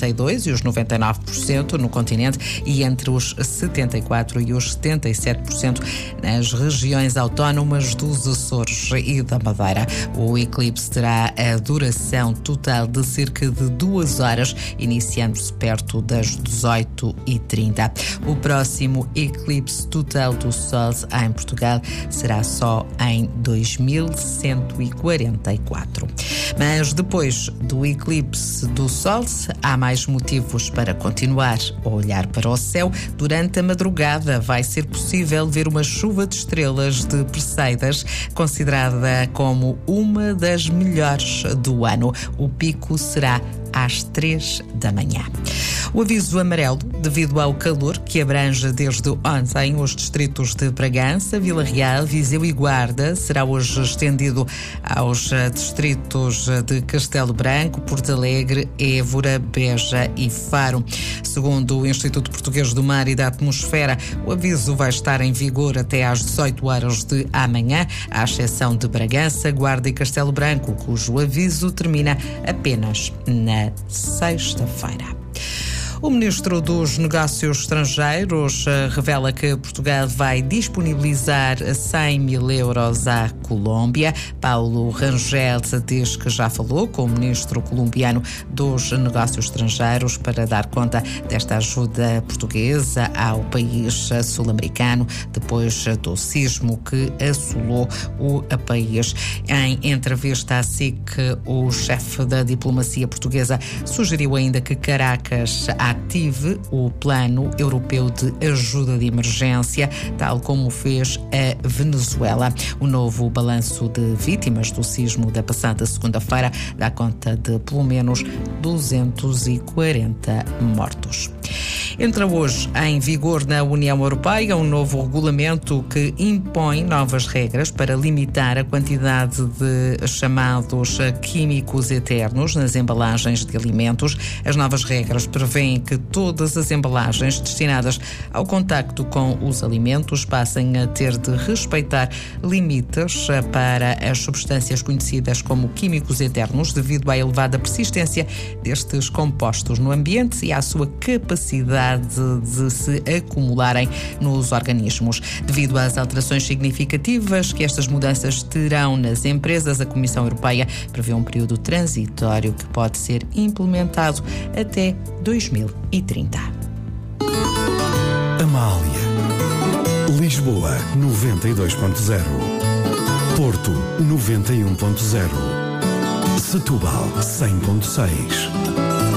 92% e os 99% no continente e entre os 74% e os 77% nas regiões autónomas dos Açores e da Madeira. O eclipse terá a duração total de cerca de 2 horas, iniciando-se perto das 18h30. O próximo eclipse total do Sol em Portugal será só em 2144. Mas depois do eclipse do Sol, há mais motivos para continuar a olhar para o céu. Durante a madrugada vai ser possível ver uma chuva de estrelas de Perseidas, considerada como uma das melhores do ano. O pico será às 3 da manhã. O aviso amarelo, devido ao calor que abrange desde ontem os distritos de Bragança, Vila Real, Viseu e Guarda, será hoje estendido aos distritos de Castelo Branco, Porto Alegre, Évora, Beja e Faro. Segundo o Instituto Português do Mar e da Atmosfera, o aviso vai estar em vigor até às 18 horas de amanhã, à exceção de Bragança, Guarda e Castelo Branco, cujo aviso termina apenas na sexta-feira. O Ministro dos Negócios Estrangeiros revela que Portugal vai disponibilizar 100 mil euros à Colômbia. Paulo Rangel diz que já falou com o Ministro colombiano dos Negócios Estrangeiros para dar conta desta ajuda portuguesa ao país sul-americano depois do sismo que assolou o país. Em entrevista à SIC, o chefe da diplomacia portuguesa sugeriu ainda que Caracas ative o Plano Europeu de Ajuda de Emergência, tal como fez a Venezuela. O novo balanço de vítimas do sismo da passada segunda-feira dá conta de pelo menos 240 mortos. Entra hoje em vigor na União Europeia um novo regulamento que impõe novas regras para limitar a quantidade de chamados químicos eternos nas embalagens de alimentos. As novas regras prevêem que todas as embalagens destinadas ao contacto com os alimentos passem a ter de respeitar limites para as substâncias conhecidas como químicos eternos, devido à elevada persistência destes compostos no ambiente e à sua capacidade de se acumularem nos organismos. Devido às alterações significativas que estas mudanças terão nas empresas, a Comissão Europeia prevê um período transitório que pode ser implementado até 2030. Amália. Lisboa 92.0. Porto 91.0. Setúbal 100.6.